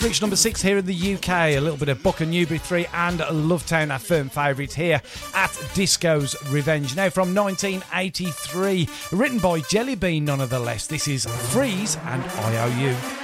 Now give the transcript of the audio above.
Reached number 6 here in the UK. A little bit of Buck and Newbury 3 and Lovetown, our firm favourite here at Disco's Revenge. Now from 1983, written by Jellybean none of the less. This is Freeze and I Owe You.